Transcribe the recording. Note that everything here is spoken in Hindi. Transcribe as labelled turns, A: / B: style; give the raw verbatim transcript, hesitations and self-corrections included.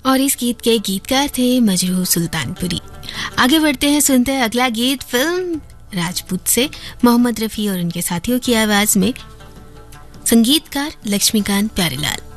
A: और इस गीत के गीतकार थे मजरूह सुल्तानपुरी। आगे बढ़ते हैं, सुनते हैं अगला गीत फिल्म राजपूत से मोहम्मद रफ़ी और उनके साथियों की आवाज में, संगीतकार लक्ष्मीकांत प्यारेलाल।